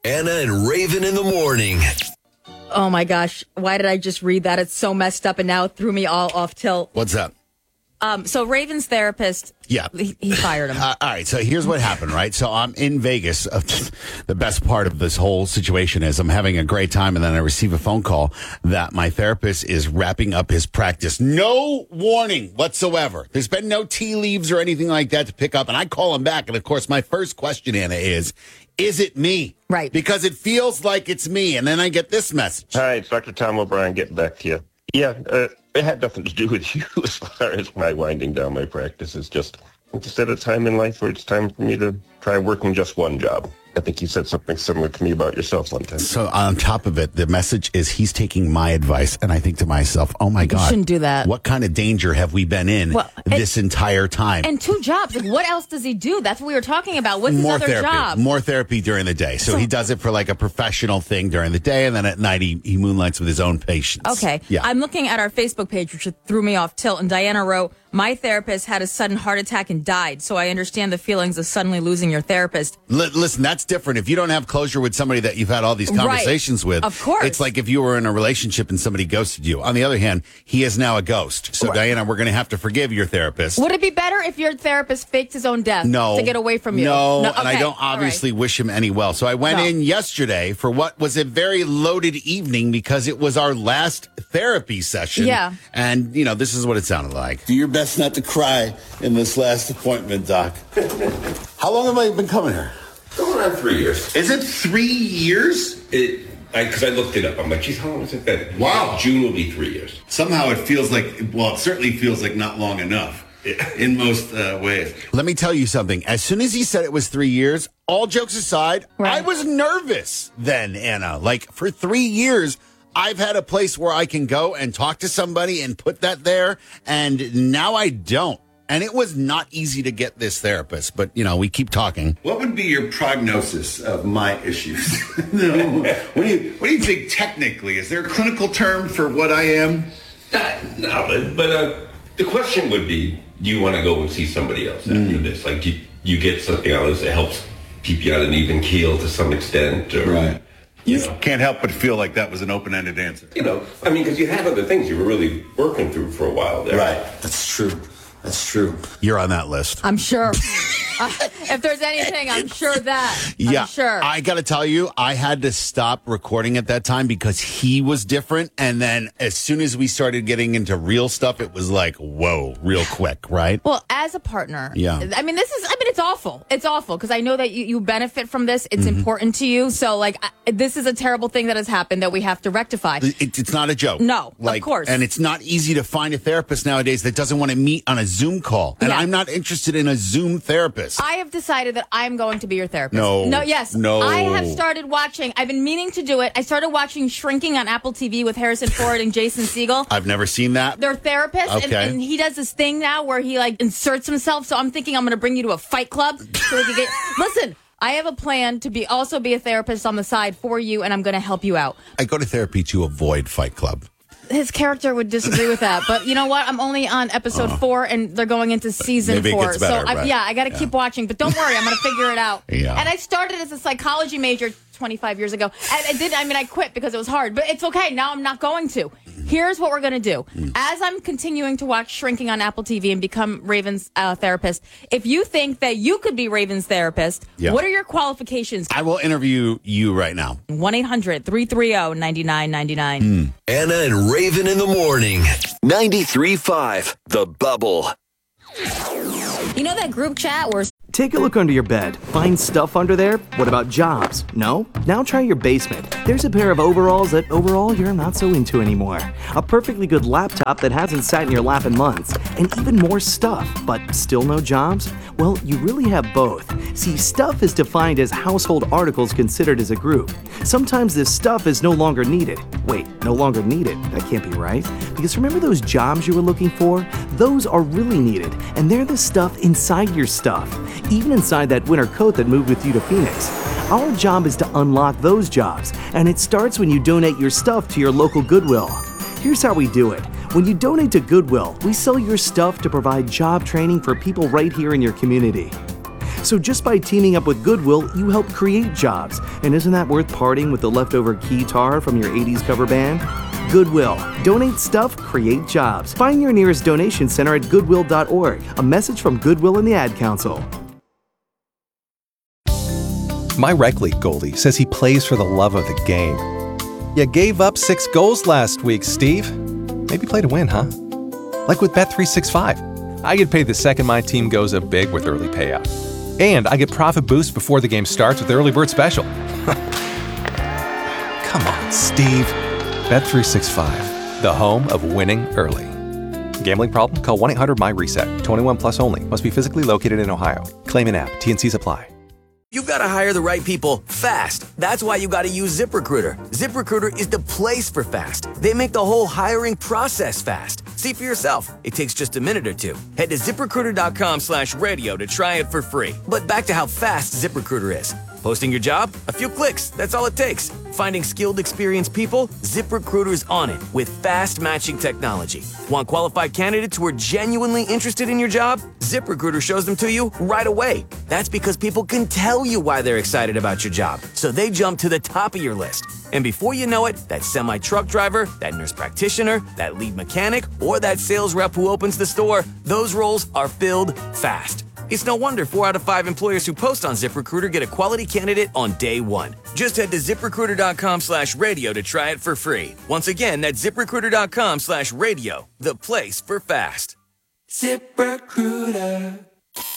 Anna and Raven in the morning. Oh my gosh. Why did I just read that? It's so messed up and now it threw me all off tilt. What's up? So Raven's therapist, Yeah. he fired him. All right, so here's what happened, right? So I'm in Vegas. The best part of this whole situation is I'm having a great time, and then I receive a phone call that my therapist is wrapping up his practice. No warning whatsoever. There's been no tea leaves or anything like that to pick up, and I call him back, and of course, my first question, Anna, is it me? Right. Because it feels like it's me, and then I get this message. Hi, it's Dr. Tom O'Brien getting back to you. Yeah, it had nothing to do with you as far as my winding down my practice. It's just at a time in life where it's time for me to try working just one job. I think you said something similar to me about yourself one time. So on top of it, the message is he's taking my advice. And I think to myself, oh my God. You shouldn't do that. What kind of danger have we been in this entire time? And 2 jobs. Like, what else does he do? That's what we were talking about. What's his other therapy, job? More therapy during the day. So he does it for like a professional thing during the day. And then at night, he moonlights with his own patients. Okay. Yeah. I'm looking at our Facebook page, which threw me off tilt. And Diana wrote, my therapist had a sudden heart attack and died. So I understand the feelings of suddenly losing your therapist. Listen, that's different. If you don't have closure with somebody that you've had all these conversations with, of course. It's like if you were in a relationship and somebody ghosted you. On the other hand, he is now a ghost. So Diana, we're going to have to forgive your therapist. Would it be better if your therapist faked his own death to get away from you? No, Okay. and I don't obviously wish him any well. So I went in yesterday for what was a very loaded evening because it was our last therapy session. Yeah. And, this is what it sounded like. Do your best not to cry in this last appointment, Doc. How long have I been coming here? Going around 3 years. Is it 3 years? Because I looked it up. I'm like, geez, how long has it been? Wow. June will be 3 years. Somehow it feels like, it certainly feels like not long enough in most ways. Let me tell you something. As soon as he said it was 3 years, all jokes aside, I was nervous then, Anna. Like, for 3 years, I've had a place where I can go and talk to somebody and put that there, and now I don't. And it was not easy to get this therapist, but, we keep talking. What would be your prognosis of my issues? What do you think technically? Is there a clinical term for what I am? No, but the question would be, do you want to go and see somebody else after this? Like, do you get something out of this that helps keep you on an even keel to some extent? Or, right. Can't help but feel like that was an open-ended answer. Because you have other things you were really working through for a while there. Right. That's true. That's true. You're on that list. I'm sure. If there's anything, I'm sure that. I'm sure. I got to tell you, I had to stop recording at that time because he was different. And then as soon as we started getting into real stuff, it was like, whoa, real quick, right? Well, as a partner, yeah. It's awful. It's awful because I know that you benefit from this. It's important to you. So, this is a terrible thing that has happened that we have to rectify. It's not a joke. No, of course. And it's not easy to find a therapist nowadays that doesn't want to meet on a Zoom call. And I'm not interested in a Zoom therapist. I have decided that I'm going to be your therapist. No. I have started watching. I've been meaning to do it. I started watching Shrinking on Apple TV with Harrison Ford and Jason Segel. I've never seen that. They're therapists, okay. and he does this thing now where he inserts himself. So I'm thinking I'm going to bring you to a fight club so we can get. Listen, I have a plan to also be a therapist on the side for you, and I'm going to help you out. I go to therapy to avoid Fight Club. His character would disagree with that, but you know what? I'm only on episode 4, and they're going into season 4. Maybe it gets better, so right? I got to keep watching. But don't worry, I'm going to figure it out. Yeah. And I started as a psychology major 25 years ago, and I quit because it was hard. But it's okay. Now I'm not going to. Here's what we're going to do. As I'm continuing to watch Shrinking on Apple TV and become Raven's therapist, if you think that you could be Raven's therapist, what are your qualifications? I will interview you right now. 1-800-330-9999. Anna and Raven in the morning. 93.5 The Bubble. You know that group chat where... Take a look under your bed. Find stuff under there? What about jobs? No? Now try your basement. There's a pair of overalls that overall you're not so into anymore. A perfectly good laptop that hasn't sat in your lap in months. And even more stuff, but still no jobs? Well, you really have both. See, stuff is defined as household articles considered as a group. Sometimes this stuff is no longer needed. Wait, no longer needed? That can't be right. Because remember those jobs you were looking for? Those are really needed, and they're the stuff inside your stuff. Even inside that winter coat that moved with you to Phoenix. Our job is to unlock those jobs, and it starts when you donate your stuff to your local Goodwill. Here's how we do it. When you donate to Goodwill, we sell your stuff to provide job training for people right here in your community. So just by teaming up with Goodwill, you help create jobs. And isn't that worth parting with the leftover keytar from your 80s cover band? Goodwill. Donate stuff, create jobs. Find your nearest donation center at goodwill.org. A message from Goodwill and the Ad Council. My rec league goalie says he plays for the love of the game. You gave up 6 goals last week, Steve. Maybe play to win, huh? Like with Bet365. I get paid the second my team goes up big with early payout. And I get profit boost before the game starts with Early Bird Special. Come on, Steve. Bet365, the home of winning early. Gambling problem? Call 1-800-MY-RESET. 21 plus only. Must be physically located in Ohio. Claim an app. T&Cs apply. You've got to hire the right people fast. That's why you got to use ZipRecruiter. ZipRecruiter is the place for fast. They make the whole hiring process fast. See for yourself. It takes just a minute or two. Head to ZipRecruiter.com/radio to try it for free. But back to how fast ZipRecruiter is. Posting your job? A few clicks. That's all it takes. Finding skilled, experienced people? ZipRecruiter's on it with fast matching technology. Want qualified candidates who are genuinely interested in your job? ZipRecruiter shows them to you right away. That's because people can tell you why they're excited about your job, so they jump to the top of your list. And before you know it, that semi-truck driver, that nurse practitioner, that lead mechanic, or that sales rep who opens the store, those roles are filled fast. It's no wonder 4 out of 5 employers who post on ZipRecruiter get a quality candidate on day one. Just head to ZipRecruiter.com/radio to try it for free. Once again, that's ZipRecruiter.com/radio, the place for fast. ZipRecruiter.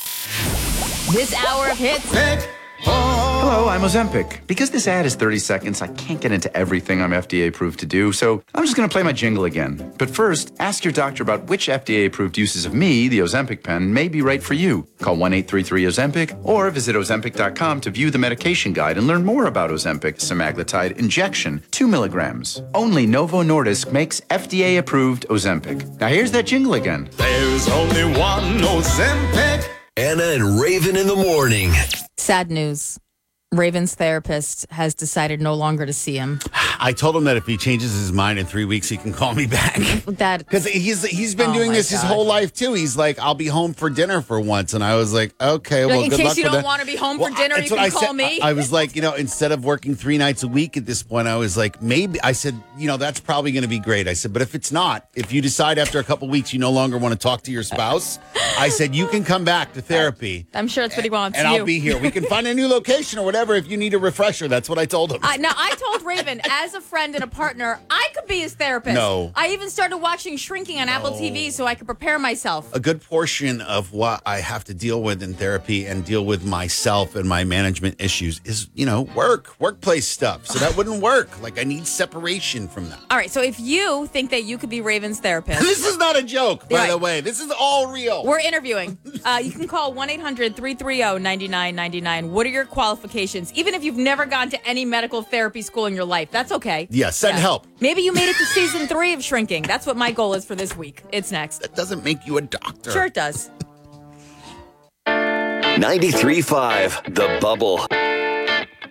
This hour of hits. Hello, I'm Ozempic. Because this ad is 30 seconds, I can't get into everything I'm FDA approved to do, so I'm just going to play my jingle again. But first, ask your doctor about which FDA approved uses of me, the Ozempic pen, may be right for you. Call 1-833-OZEMPIC or visit Ozempic.com to view the medication guide and learn more about Ozempic semaglutide injection, 2 milligrams. Only Novo Nordisk makes FDA approved Ozempic. Now here's that jingle again. There's only one Ozempic. Anna and Raven in the morning. Sad news. Raven's therapist has decided no longer to see him. I told him that if he changes his mind in 3 weeks, he can call me back. Because he's been doing this his whole life too. He's like, I'll be home for dinner for once, and I was like, okay, well, in good luck case you with don't that. want to be home for dinner, you can call me. I was like, instead of working 3 nights a week at this point, I was like, maybe. I said, that's probably going to be great. I said, but if it's not, if you decide after a couple weeks you no longer want to talk to your spouse, I said you can come back to therapy. I'm sure that's what he wants. And I'll be here. We can find a new location or whatever if you need a refresher. That's what I told him. Now, I told Raven, as a friend and a partner, I could be his therapist. No. I even started watching Shrinking on Apple TV so I could prepare myself. A good portion of what I have to deal with in therapy and deal with myself and my management issues is, workplace stuff. So that wouldn't work. Like, I need separation from that. All right, so if you think that you could be Raven's therapist. This is not a joke, by the way. This is all real. We're interviewing. You can call 1-800-330-9999. What are your qualifications? Even if you've never gone to any medical therapy school in your life, that's okay. Yeah, send help. Maybe you made it to season 3 of Shrinking. That's what my goal is for this week. It's next. That doesn't make you a doctor. Sure it does. 93.5 The Bubble.